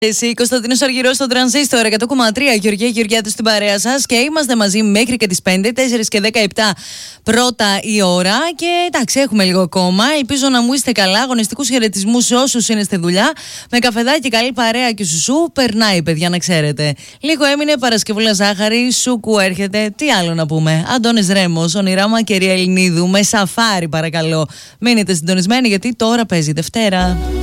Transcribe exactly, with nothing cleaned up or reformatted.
Εσύ, Κωνσταντίνος Αργυρός στο Τρανζίστορ εκατό κόμμα τρία, Γεωργία Γεωργιάτη στην παρέα σας και είμαστε μαζί μέχρι και τις πέντε, τέσσερα και δεκαεπτά πρώτα η ώρα. Και εντάξει, έχουμε λίγο ακόμα. Ελπίζω να μου είστε καλά. Αγωνιστικούς χαιρετισμούς σε όσους είναι στη δουλειά. Με καφεδάκι, καλή παρέα και σουσού. Περνάει, παιδιά, να ξέρετε. Λίγο έμεινε, Παρασκευούλα ζάχαρη, σούκου έρχεται. Τι άλλο να πούμε. Αντώνης Ρέμος, Ονειράμα και Ria Ελληνίδου. Με σαφάρι, παρακαλώ. Μείνετε συντονισμένοι γιατί τώρα παίζει Δευτέρα.